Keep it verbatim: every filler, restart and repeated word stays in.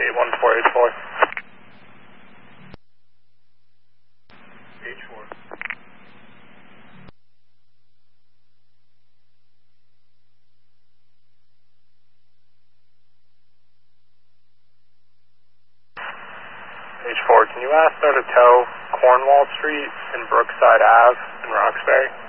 eight one four eight four. H four. H four, can you ask her to tow Cornwall Street and Brookside Ave in Roxbury?